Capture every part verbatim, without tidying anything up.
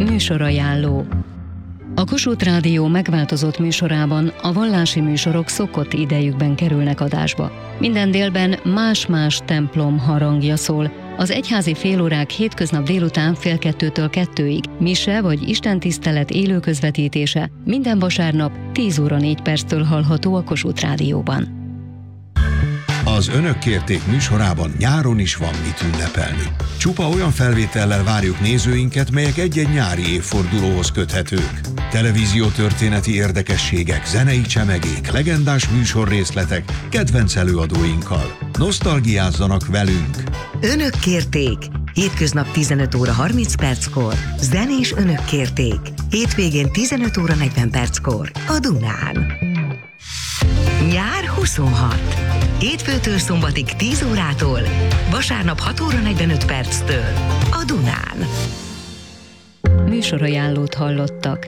Műsorajánló. A Kossuth Rádió megváltozott műsorában a vallási műsorok szokott idejükben kerülnek adásba. Minden délben más-más templom harangja szól. Az egyházi félórák hétköznap délután fél kettőtől kettőig, mise vagy istentisztelet élő közvetítése minden vasárnap tíz óra négy perctől hallható a Kossuth Rádióban. Az Önök kérték műsorában nyáron is van mit ünnepelni. Csupa olyan felvétellel várjuk nézőinket, melyek egy-egy nyári évfordulóhoz köthetők. Televíziótörténeti érdekességek, zenei csemegék, legendás műsorrészletek, kedvenc előadóinkkal. Nosztalgiázzanak velünk! Önök kérték! Hétköznap tizenöt óra harminc perckor, zenés Önök kérték. Hétvégén tizenöt óra negyven perckor a Dunán. Nyár huszonhat. Hétfőtől szombatig tíz órától, vasárnap hat óra negyvenöt perctől a Dunán. Műsorajánlót hallottak.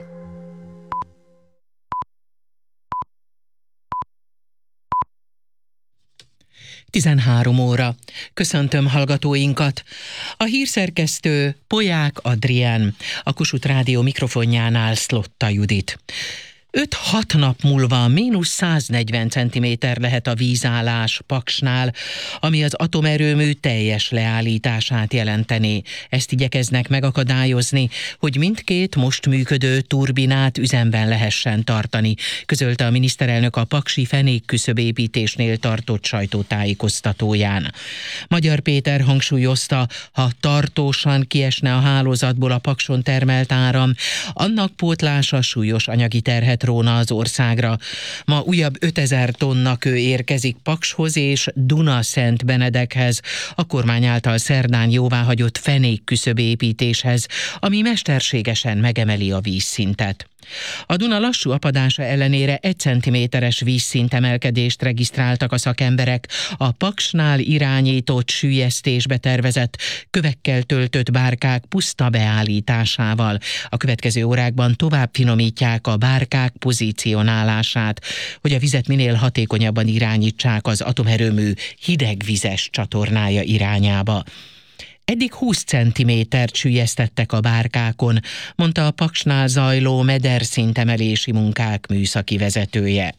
tizenhárom óra. Köszöntöm hallgatóinkat. A hírszerkesztő Polyák Adrián, a Kossuth Rádió mikrofonjánál Szlotta Judit. öt-hat nap múlva mínusz száznegyven centiméter lehet a vízállás Paksnál, ami az atomerőmű teljes leállítását jelenteni. Ezt igyekeznek megakadályozni, hogy mindkét most működő turbinát üzemben lehessen tartani, közölte a miniszterelnök a paksi fenékküszöbépítésnél tartott sajtótájékoztatóján. Magyar Péter hangsúlyozta, ha tartósan kiesne a hálózatból a Pakson termelt áram, annak pótlása súlyos anyagi terhet róna az országra. Ma újabb ötezer tonna kő érkezik Pakshoz és Duna-Szent-Benedekhez, a kormány által szerdán jóváhagyott fenékküszöbépítéshez, ami mesterségesen megemeli a vízszintet. A Duna lassú apadása ellenére egy centiméteres vízszintemelkedést regisztráltak a szakemberek a Paksnál irányított süllyesztésbe tervezett, kövekkel töltött bárkák puszta beállításával. A következő órákban tovább finomítják a bárkák pozícionálását, hogy a vizet minél hatékonyabban irányítsák az atomerőmű hidegvizes csatornája irányába. Eddig húsz centimétert süllyesztettek a bárkákon, mondta a Paksnál zajló mederszintemelési munkák műszaki vezetője.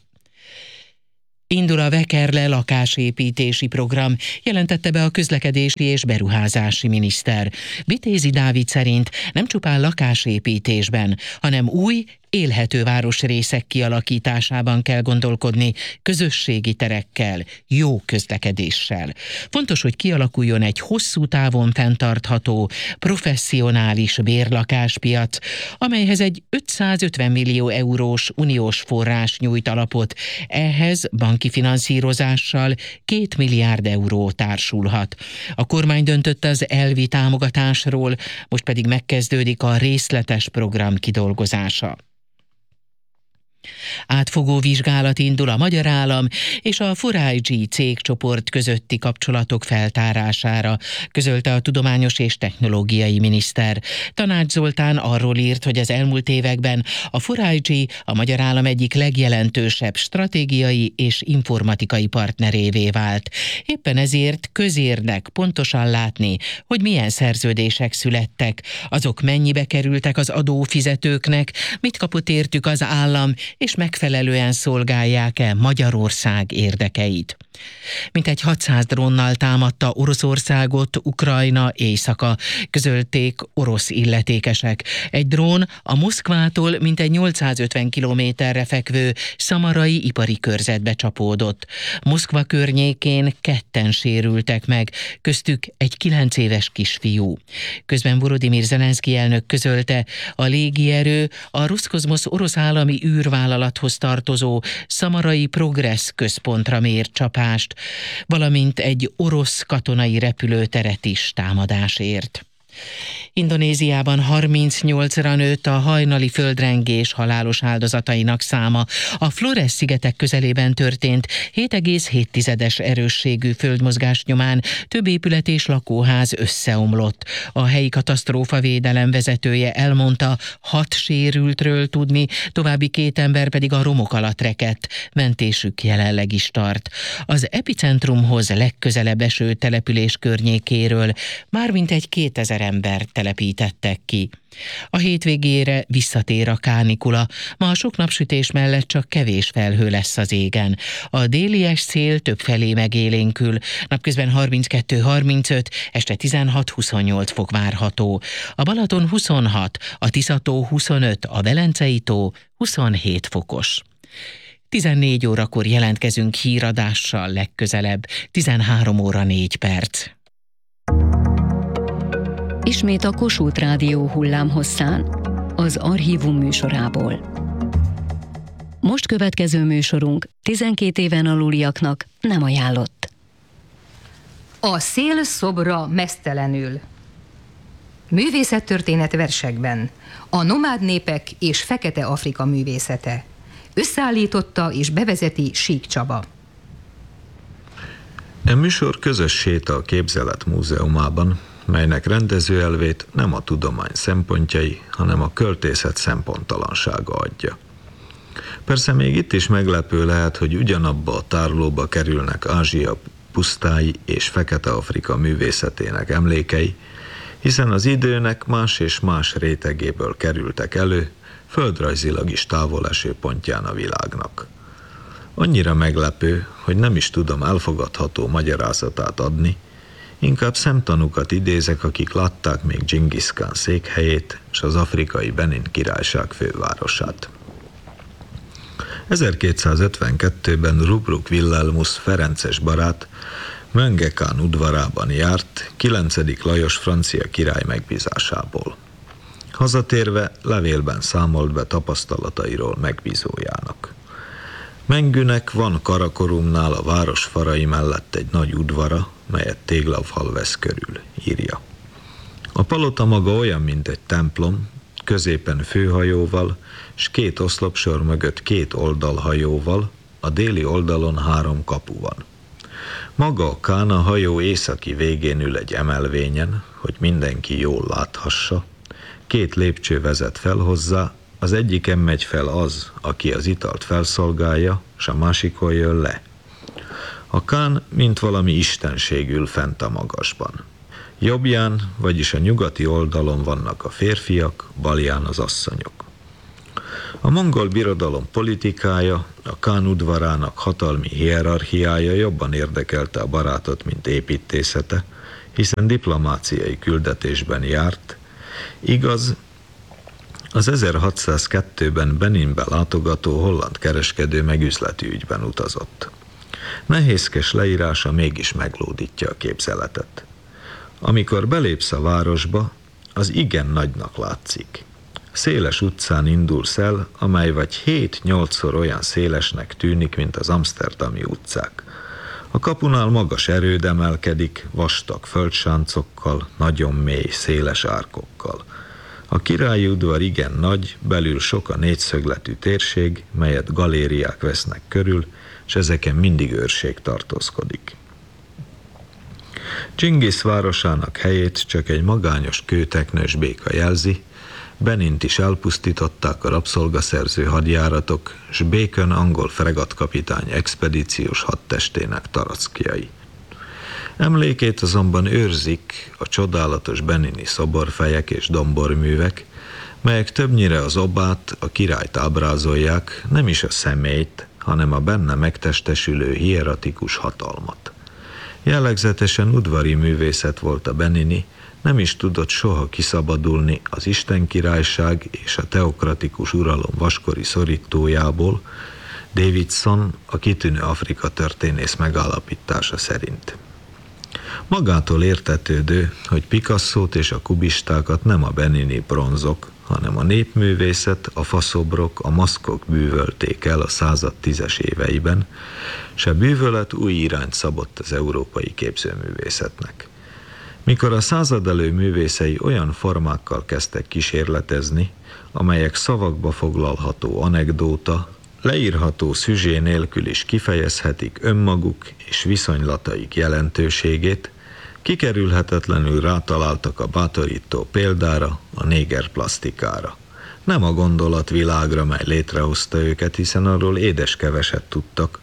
Indul a Vekerle lakásépítési program, jelentette be a közlekedési és beruházási miniszter. Vitézi Dávid szerint nem csupán lakásépítésben, hanem új, élhető városrészek kialakításában kell gondolkodni, közösségi terekkel, jó közlekedéssel. Fontos, hogy kialakuljon egy hosszú távon fenntartható, professzionális bérlakáspiac, amelyhez egy ötszázötven millió eurós uniós forrás nyújt alapot. Ehhez banki finanszírozással két milliárd euró társulhat. A kormány döntött az elvi támogatásról, most pedig megkezdődik a részletes program kidolgozása. Átfogó vizsgálat indul a Magyar Állam és a four I G cégcsoport közötti kapcsolatok feltárására, közölte a tudományos és technológiai miniszter. Tanács Zoltán arról írt, hogy az elmúlt években a four I G a Magyar Állam egyik legjelentősebb stratégiai és informatikai partnerévé vált. Éppen ezért közérdek pontosan látni, hogy milyen szerződések születtek, azok mennyibe kerültek az adófizetőknek, mit kapott értük az állam, és megfelelően szolgálják-e Magyarország érdekeit. Mintegy hatszáz drónnal támadta Oroszországot Ukrajna éjszaka, közölték orosz illetékesek. Egy drón a Moszkvától mintegy nyolcszázötven kilométerre fekvő szamarai ipari körzetbe csapódott. Moszkva környékén ketten sérültek meg, köztük egy kilenc éves kisfiú. Közben Volodymyr Zelenszky elnök közölte, a légierő a Roszkozmosz orosz állami űrvállalathoz tartozó szamarai Progress központra mért csapást, valamint egy orosz katonai repülőteret is támadásért. Indonéziában harmincnyolcra nőtt a hajnali földrengés halálos áldozatainak száma. A Flores-szigetek közelében történt hét egész hét tizedes erősségű földmozgás nyomán több épület és lakóház összeomlott. A helyi katasztrófavédelem vezetője elmondta, hat sérültről tudni, további két ember pedig a romok alatt rekedt. Mentésük jelenleg is tart. Az epicentrumhoz legközelebb eső település környékéről már mintegy kétezer ember települt telepítettek ki. A hétvégére visszatér a kánikula, ma a sok napsütés mellett csak kevés felhő lesz az égen. A délies szél többfelé megélénkül, napközben harminckettő harmincöt, este tizenhat-huszonnyolc fok várható. A Balaton huszonhat, a Tisza-tó huszonöt, a Velencei-tó huszonhét fokos. tizennégy órakor jelentkezünk híradással legközelebb, tizenhárom óra négy perc. Ismét a Kossuth Rádió hullámhosszán, az Archívum műsorából. Most következő műsorunk tizenkét éven aluliaknak nem ajánlott. A szél szobra meztelenül. Művészettörténet versekben. A nomád népek és Fekete Afrika művészete. Összeállította és bevezeti Sík Csaba. E műsor közös séta a Képzelet Múzeumában, melynek rendezőelvét nem a tudomány szempontjai, hanem a költészet szemponttalansága adja. Persze még itt is meglepő lehet, hogy ugyanabba a tárolóba kerülnek Ázsia pusztái és Fekete-Afrika művészetének emlékei, hiszen az időnek más és más rétegéből kerültek elő, földrajzilag is távol eső pontján a világnak. Annyira meglepő, hogy nem is tudom elfogadható magyarázatát adni, inkább szemtanúkat idézek, akik látták még Dzsingisz Kán székhelyét és az afrikai Benin királyság fővárosát. ezerkétszázötvenkettőben Rubruk Wilhelmus ferences barát Mönge Kán udvarában járt, kilencedik Lajos francia király megbízásából. Hazatérve levélben számolt be tapasztalatairól megbízójának. Mengünek van Karakorumnál a város farai mellett egy nagy udvara, melyet téglavfal vesz körül, írja. A palota maga olyan, mint egy templom, középen főhajóval, s két oszlopsor mögött két oldalhajóval, a déli oldalon három kapu van. Maga a Kán a hajó északi végén ül egy emelvényen, hogy mindenki jól láthassa. Két lépcső vezet fel hozzá, az egyiken megy fel az, aki az italt felszolgálja, s a másikon jön le. A Kán, mint valami istenség ül fent a magasban. Jobbján, vagyis a nyugati oldalon vannak a férfiak, balján az asszonyok. A mongol birodalom politikája, a Kán udvarának hatalmi hierarchiája jobban érdekelte a barátot, mint építészete, hiszen diplomáciai küldetésben járt. Igaz, az ezerhatszázkettőben Beninbe látogató holland kereskedő meg üzleti ügyben utazott. Nehézkes leírása mégis meglódítja a képzeletet. Amikor belépsz a városba, az igen nagynak látszik. Széles utcán indulsz el, amely vagy hét-nyolcszor olyan szélesnek tűnik, mint az amszterdami utcák. A kapunál magas erőd emelkedik, vastag földsáncokkal, nagyon mély, széles árkokkal. A királyi udvar igen nagy, belül sok a négyszögletű térség, melyet galériák vesznek körül, és ezeken mindig őrség tartózkodik. Dzsingisz városának helyét csak egy magányos kőteknős béka jelzi, Benint is elpusztították a rabszolgaszerző hadjáratok, s Bacon angol fregatkapitány expedíciós hadtestének tarackjai. Emlékét azonban őrzik a csodálatos benini szoborfejek és domborművek, melyek többnyire az obát, a királyt ábrázolják, nem is a személyt, hanem a benne megtestesülő hieratikus hatalmat. Jellegzetesen udvari művészet volt a benini, nem is tudott soha kiszabadulni az istenkirályság és a teokratikus uralom vaskori szorítójából, Davidson, a kitűnő Afrika történész megállapítása szerint. Magától értetődő, hogy Picassót és a kubistákat nem a benini bronzok, hanem a népművészet, a faszobrok, a maszkok bűvölték el a század tízes éveiben, s a bűvölet új irányt szabott az európai képzőművészetnek. Mikor a századelő művészei olyan formákkal kezdtek kísérletezni, amelyek szavakba foglalható anekdóta, leírható szüzsé nélkül is kifejezhetik önmaguk és viszonylataik jelentőségét, kikerülhetetlenül rátaláltak a bátorító példára, a négerplasztikára. Nem a gondolatvilágra, mely létrehozta őket, hiszen arról édes keveset tudtak,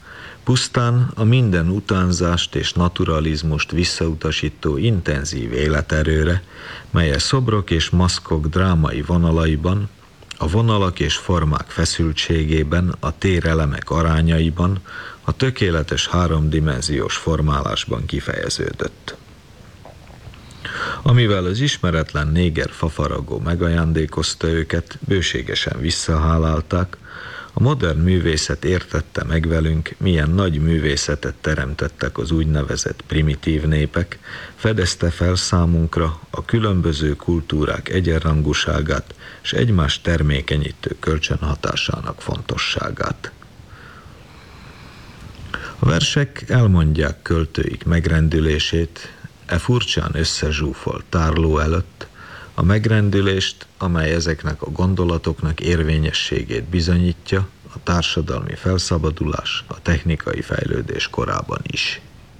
Pusztán a minden utánzást és naturalizmust visszautasító intenzív életerőre, mely a szobrok és maszkok drámai vonalaiban, a vonalak és formák feszültségében, a térelemek arányaiban, a tökéletes háromdimenziós formálásban kifejeződött. Amivel az ismeretlen néger fafaragó megajándékozta őket, bőségesen visszahálálták, a modern művészet értette meg velünk, milyen nagy művészetet teremtettek az úgynevezett primitív népek, fedezte fel számunkra a különböző kultúrák egyenrangúságát és egymás termékenyítő kölcsönhatásának fontosságát. A versek elmondják költőik megrendülését e furcsán összezsúfolt tárló előtt, a megrendülést, amely ezeknek a gondolatoknak érvényességét bizonyítja a társadalmi felszabadulás, a technikai fejlődés korában is.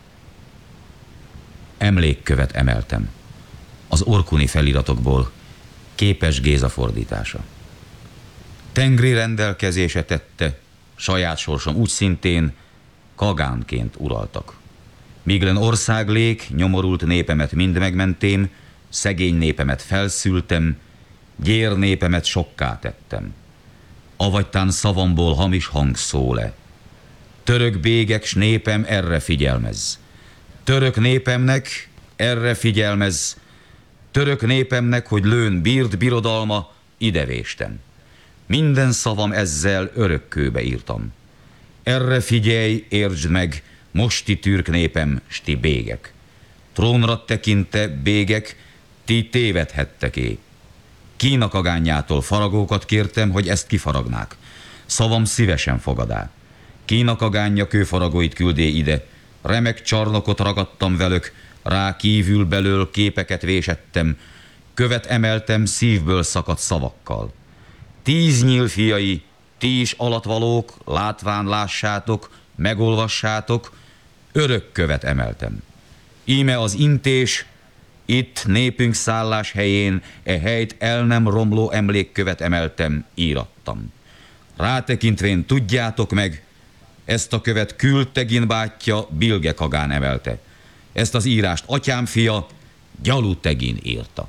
Emlékkövet emeltem. Az orkuni feliratokból Képes Géza fordítása. Tengri rendelkezése tette, saját sorsom úgy szintén kagánként uraltak. Míglen országlék, nyomorult népemet mind megmentém, szegény népemet felszültem, gyér népemet sokká tettem. Avagytán szavamból hamis hang szól-e. Török bégek s népem erre figyelmez. Török népemnek erre figyelmez. Török népemnek, hogy lőn bírd birodalma, idevéstem. Minden szavam ezzel örökkőbe írtam. Erre figyelj, értsd meg, mosti türk népem, s ti bégek. Trónra tekinte, bégek, ti tévedhettek-é. Kína kagányától faragókat kértem, hogy ezt kifaragnák. Szavam szívesen fogadá. Kína kagánja kőfaragóit küldé ide. Remek csarnokot ragadtam velük, rá kívül belől képeket vésettem, követ emeltem szívből szakadt szavakkal. Tíz nyíl fiai, ti is alatvalók, látván lássátok, megolvassátok, örök követ emeltem. Íme az intés, itt népünk szállás helyén, e helyt el nem romló emlékkövet emeltem, írattam. Rátekintvén tudjátok meg, ezt a követ Kültegin bátyja Bilge Kagán emelte. Ezt az írást atyám fia Gyalutegin írta.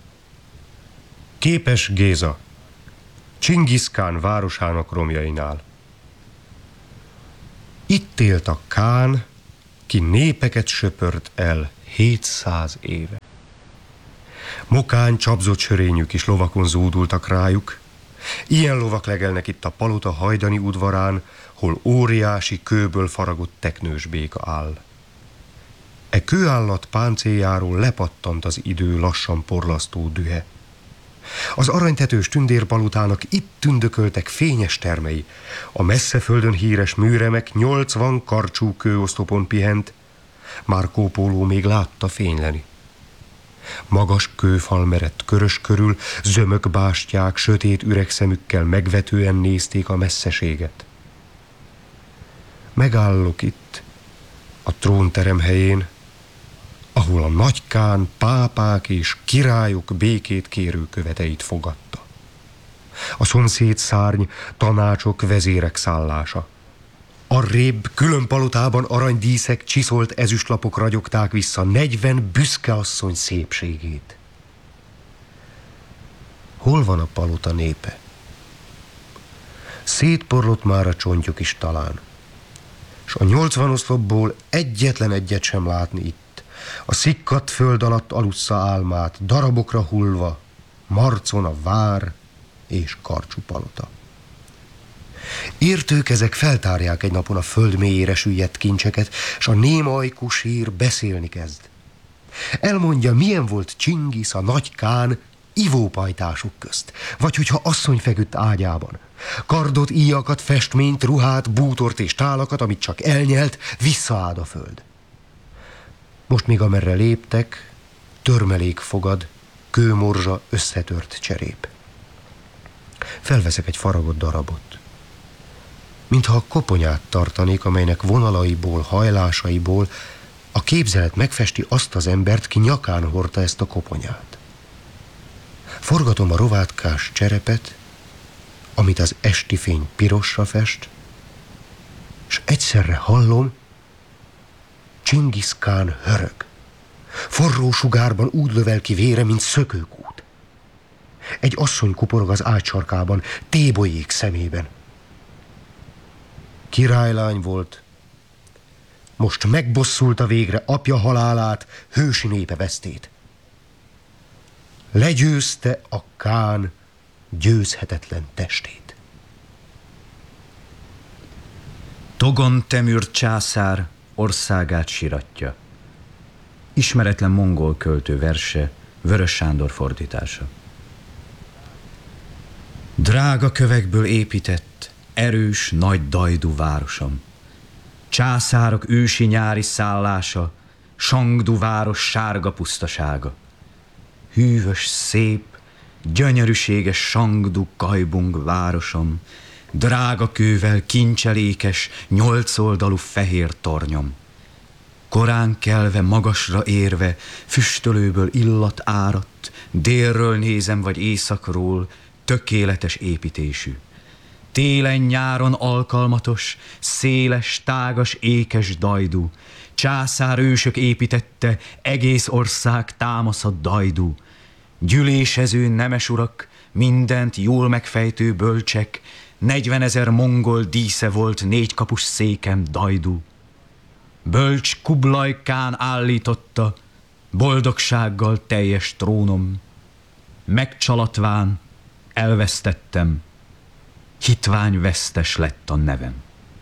Képes Géza, Csingisz Kán városának romjainál. Itt élt a Kán, ki népeket söpört el hétszáz éve. Mokán csapzott sörényük is lovakon zúdultak rájuk. Ilyen lovak legelnek itt a palota hajdani udvarán, hol óriási kőből faragott teknős béka áll. E kőállat páncéljáról lepattant az idő lassan porlasztó dühe. Az aranytetős tündérpalotának itt tündököltek fényes termei. A messze földön híres műremek nyolcvan karcsú kőosztopon pihent, Marco Polo még látta fényleni. Magas kőfal merett körös körül, zömök bástyák sötét üregszemükkel megvetően nézték a messzeséget. Megállok itt, a trónterem helyén, ahol a nagy kán pápák és királyok békét kérő követeit fogadta. A szomszéd szárny tanácsok, vezérek szállása. Arrébb külön palotában aranydíszek, csiszolt ezüstlapok ragyogták vissza negyven büszke asszony szépségét. Hol van a palota népe? Szétporlott már a csontjuk is talán, s a nyolcvan oszlopból egyetlen egyet sem látni itt. A szikkadt föld alatt alussza álmát, darabokra hullva, marcon a vár és karcsú palota. Értők ezek feltárják egy napon a föld mélyére süllyedt kincseket, s a néma ajkú sír beszélni kezd. Elmondja, milyen volt Csingisz, a nagy kán ivópajtásuk közt, vagy hogyha asszony feküdt ágyában. Kardot, íjakat, festményt, ruhát, bútort és tálakat, amit csak elnyelt, visszaáld a föld. Most még amerre léptek, törmelék fogad, kőmorzsa, összetört cserép. Felveszek egy faragott darabot. Mintha a koponyát tartanék, amelynek vonalaiból, hajlásaiból a képzelet megfesti azt az embert, ki nyakán hordta ezt a koponyát. Forgatom a rovátkás cserepet, amit az esti fény pirosra fest, s Egyszerre hallom, Csingisz Kán hörög. Forró sugárban úgy lövel ki vére, mint szökőkút. Egy asszony kuporog az ágy sarkában, tébolyék szemében. Királylány volt, most megbosszulta végre apja halálát, hősi népe vesztét. Legyőzte a Kán győzhetetlen testét. Togon Temür császár országát siratja. Ismeretlen mongol költő verse, Vörös Sándor fordítása. Drága kövekből épített, erős, nagy dajdú városom. Császárok ősi nyári szállása, Sangdu város sárga pusztasága. Hűvös, szép, gyönyörűséges Sangdu Kajbung városom, drága kővel kincselékes, nyolcoldalú fehér tornyom. Korán kelve, magasra érve, füstölőből illat áradt, délről nézem vagy északról, tökéletes építésű. Télen-nyáron alkalmatos, széles, tágas, ékes dajdú. Császár ősök építette, egész ország támaszat dajdú. Gyűlésező nemes urak, mindent jól megfejtő bölcsek, negyvenezer mongol dísze volt négy kapus székem dajdú. Bölcs Kublaj Kán állította, boldogsággal teljes trónom. Megcsalatván elvesztettem, hitvány vesztes lett a nevem.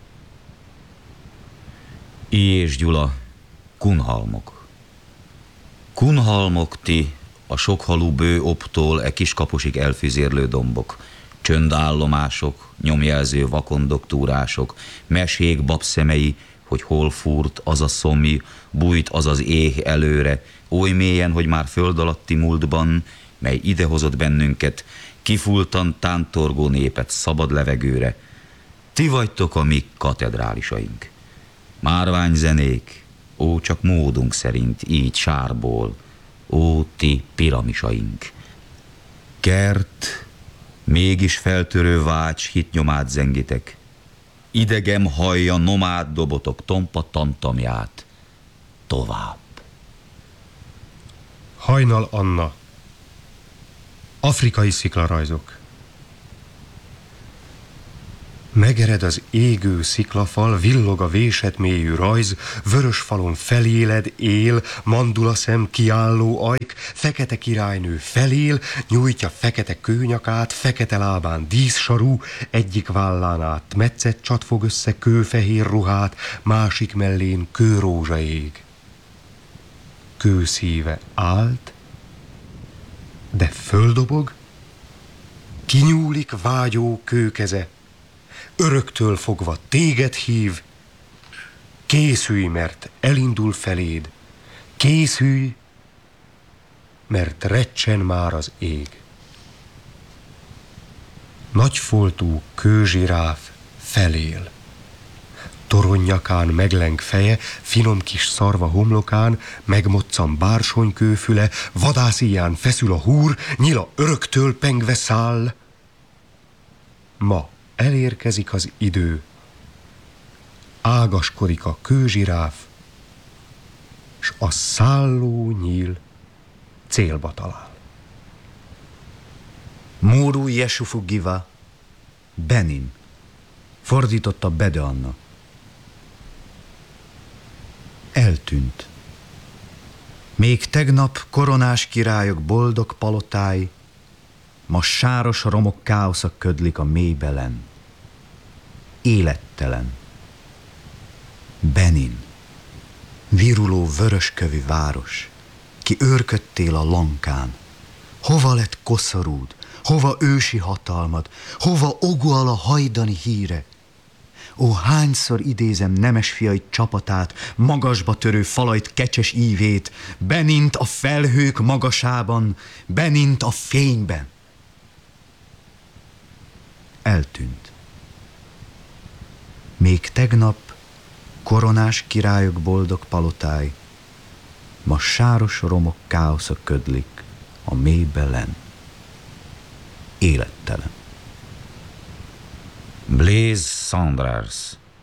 I. és Gyula, Kunhalmok. Kunhalmok ti, a sokhalú bő optól e kiskapusig elfüzérlő dombok, csöndállomások, nyomjelző vakondoktúrások, mesék babszemei, hogy hol fúrt az a szomj, bújt az az éh előre, oly mélyen, hogy már föld alatti múltban, mely idehozott bennünket, kifultan tántorgó népet szabad levegőre. Ti vagytok a mi katedrálisaink. Márványzenék, ó, csak módunk szerint, így sárból, ó, ti piramisaink. Kert, mégis feltörő vács hitnyomát zengitek, idegem hallja nomád dobotok tompa tamtamját. Tovább. Hajnal Anna. Afrikai sziklarajzok. Megered az égő sziklafal, villog a vésett mélyű rajz, vörös falon feléled, él, mandula szem, kiálló ajk, fekete királynő felél, nyújtja fekete kőnyakát, fekete lábán díszsarú, egyik vállán át metszett csat fog össze kőfehér ruhát, másik mellén kőrózsa ég. Kőszíve állt, de földobog, kinyúlik vágyó kőkeze, öröktől fogva téged hív, készülj, mert elindul feléd, készülj, mert recsen már az ég. Nagyfoltú kőzsiráf felél, toronynyakán megleng feje, finom kis szarva homlokán, megmoccan bársonykőfüle, vadásziján feszül a húr, nyila öröktől pengve száll. Ma elérkezik az idő, ágaskodik a kőzsiráf, s a szálló nyíl célba talál. Móru Jesufu Giva, Benin, fordította Bede Anna. Eltűnt. Még tegnap koronás királyok boldog palotái, ma sáros romok káosza ködlik a mélybelen. Élettelen. Benin, viruló vöröskövű város, ki őrködtél a lankán. Hova lett koszorúd, hova ősi hatalmad, hova Oguala hajdani híre? Ó, hányszor idézem nemes fiai csapatát, magasba törő falait kecses ívét, Benint a felhők magasában, Benint a fényben. Eltűnt. Még tegnap koronás királyok boldog palotái, ma sáros romok káosza ködlik a mélybelen. Élettelen. Blaise Cendrars.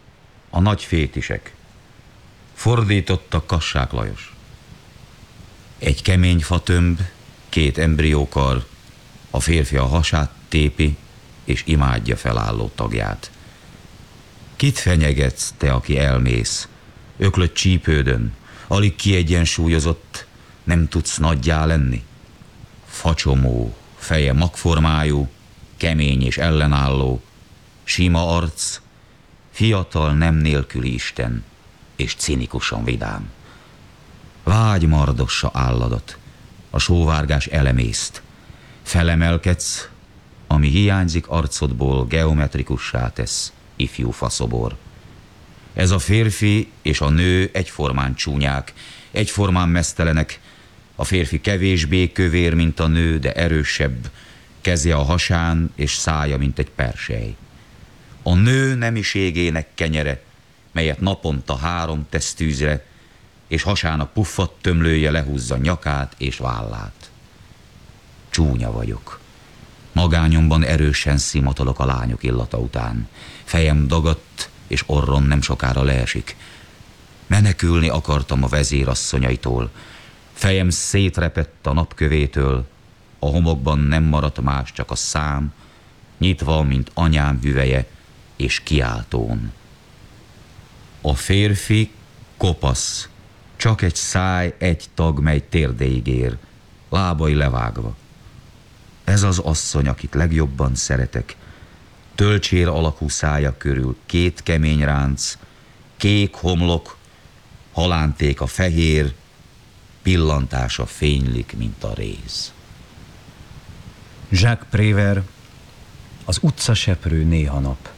A nagy fétisek. Fordította Kassák Lajos. Egy kemény fatömb, két embriókar, a férfi a hasát tépi, és imádja felálló tagját. Kit fenyegetsz, te, aki elmész? Öklött csípődön, alig kiegyensúlyozott, nem tudsz nagyjá lenni? Facsomó, feje magformájú, kemény és ellenálló, sima arc, fiatal nem nélküli isten, és cinikusan vidám. Vágy mardossa álladat, a sóvárgás elemészt, felemelkedsz, ami hiányzik arcodból, geometrikussá tesz, ifjú faszobor. Ez a férfi és a nő egyformán csúnyák, egyformán meztelenek, a férfi kevésbé kövér, mint a nő, de erősebb, keze a hasán és szája, mint egy persely. A nő nemiségének kenyere, melyet naponta három tesz tűzre, és hasán a puffat tömlője lehúzza nyakát és vállát. Csúnya vagyok. Magányomban erősen szimatolok a lányok illata után. Fejem dagadt, és orron nem sokára leesik. Menekülni akartam a vezérasszonyaitól. Fejem szétrepett a napkövétől, a homokban nem maradt más, csak a szám, nyitva, mint anyám hüveje, és kiáltón. A férfi kopasz, csak egy száj, egy tag, mely térdéig ér, lábai levágva. Ez az asszony, akit legjobban szeretek, tölcsér alakú szája körül két kemény ránc, kék homlok, halánték a fehér, pillantása fénylik, mint a réz. Jacques Prévert, az utcaseprő néha nap.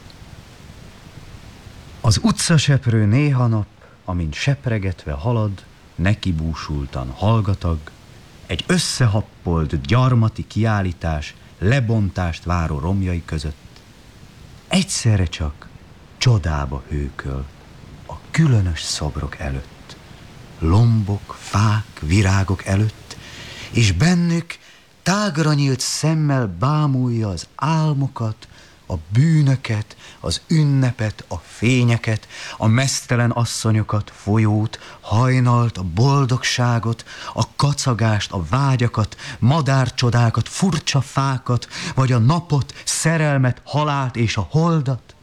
Az utcaseprő néha nap, amint sepregetve halad, nekibúsultan hallgatag, egy összehappolt gyarmati kiállítás lebontást váró romjai között. Egyszerre csak csodába hőköl a különös szobrok előtt, lombok, fák, virágok előtt, és bennük tágra nyílt szemmel bámulja az álmokat, a bűnöket, az ünnepet, a fényeket, a meztelen asszonyokat, folyót, hajnalt, a boldogságot, a kacagást, a vágyakat, madárcsodákat, furcsa fákat, vagy a napot, szerelmet, halált és a holdat.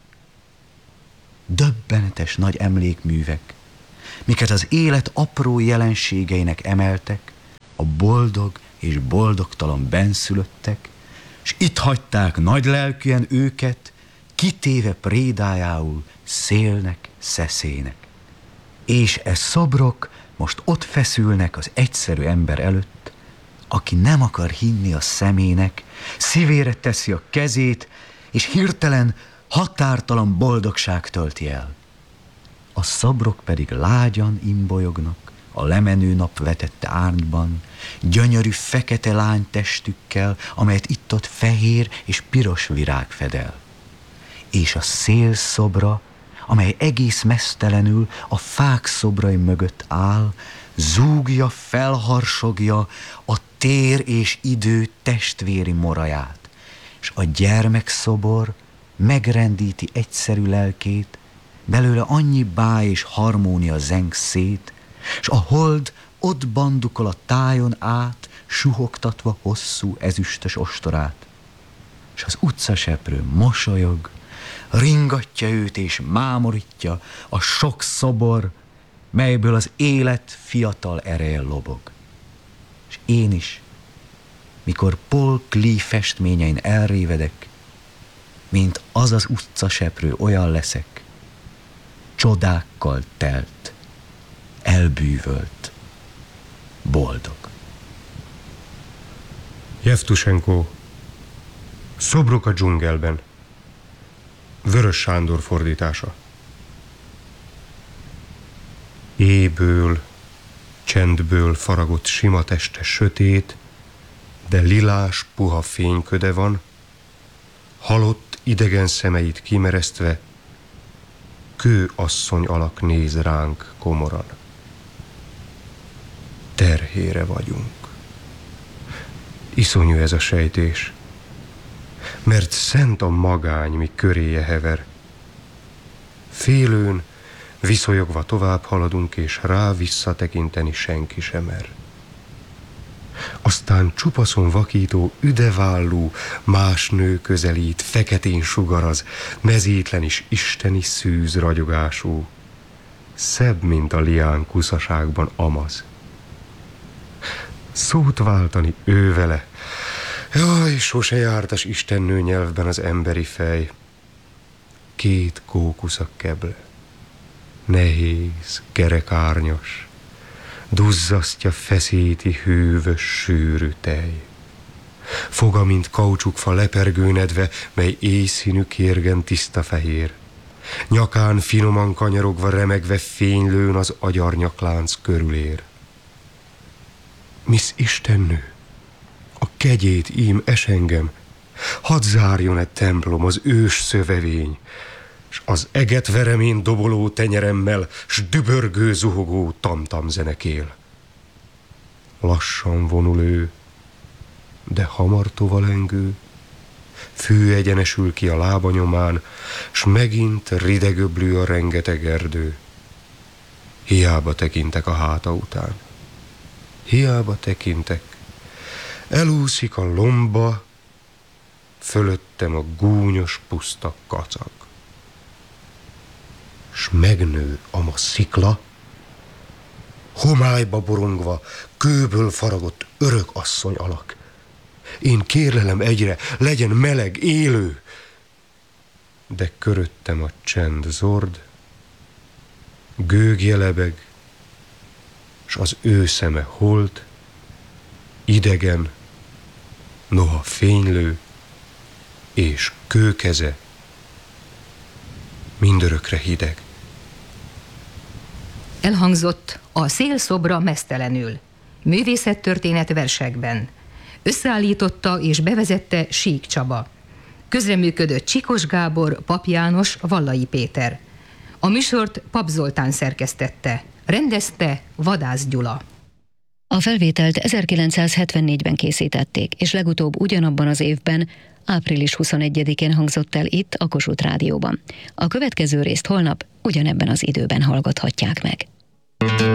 Döbbenetes nagy emlékművek, miket az élet apró jelenségeinek emeltek, a boldog és boldogtalan benszülöttek, s itt hagyták nagy lelkűen őket, kitéve prédájául szélnek, szeszének. És e szobrok most ott feszülnek az egyszerű ember előtt, aki nem akar hinni a szemének, szívére teszi a kezét, és hirtelen határtalan boldogság tölti el. A szobrok pedig lágyan imbolyognak a lemenő nap vetette árnyban, gyönyörű fekete lány testükkel, amelyet itt-ott fehér és piros virág fedel. És a szél szobra, amely egész meztelenül a fák szobrai mögött áll, zúgja, felharsogja a tér és idő testvéri moraját, és a gyermekszobor megrendíti egyszerű lelkét, belőle annyi báj és harmónia zeng szét, s a hold ott bandukol a tájon át, suhogtatva hosszú ezüstös ostorát. És az utcaseprő mosolyog, ringatja őt és mámorítja a sok szobor, melyből az élet fiatal ereje lobog. És én is, mikor Paul Klee festményein elrévedek, mint az az utcaseprő, olyan leszek, csodákkal telt, elbűvölt, boldog. Jevtusenko, Szobrok a dzsungelben. Vörös Sándor fordítása. Éjből, csendből faragott sima teste sötét, de lilás, puha fényköde van, halott idegen szemeit kimeresztve, kő asszony alak néz ránk komoran. Terhére vagyunk. Iszonyú ez a sejtés, mert szent a magány, mi köréje hever. Félőn, viszonyogva tovább haladunk, és rá visszatekinteni senki sem mer. Aztán csupaszon vakító, üdevállú más nő közelít, feketén sugaraz, mezítlen is isteni szűz ragyogású, szebb, mint a lián kuszaságban amaz. Szót váltani ő vele, jaj, sose jártas istennő nyelvben az emberi fej. Két kókuszak keble, nehéz, kerekárnyas, duzzasztja, feszíti hűvös, sűrű tej. Foga, mint kaucsukfa lepergőnedve, mely éjszínű kérgen tiszta fehér. Nyakán finoman kanyarogva, remegve fénylőn az agyarnyaklánc körülér. Miss istennő, a kegyét ím esengem, hadd zárjon-e templom az ős szövevény, s az eget veremén doboló tenyeremmel, s dübörgő, zuhogó tamtam zenekél. Lassan vonul ő, de hamar tovalengő, fű egyenesül ki a lábanyomán, s megint ridegöblő a rengeteg erdő. Hiába tekintek a háta után, hiába tekintek, elúszik a lomba, fölöttem a gúnyos puszta kacag. S megnő a ma szikla, homályba borongva, kőből faragott örök asszony alak. Én kérlelem egyre, legyen meleg, élő, de köröttem a csend zord, gőgje lebeg, s az ő szeme holt, idegen, noha fénylő, és kőkeze mindörökre hideg. Elhangzott a Szél szobra meztelenül, művészettörténet versekben. Összeállította és bevezette Sík Csaba. Közreműködött Csikos Gábor, Pap János, Vallai Péter. A műsort Pap Zoltán szerkesztette, rendezte Vadász Gyula. A felvételt ezerkilencszázhetvennégyben készítették, és legutóbb ugyanabban az évben, április huszonegyedikén hangzott el itt a Kossuth Rádióban. A következő részt holnap ugyanebben az időben hallgathatják meg.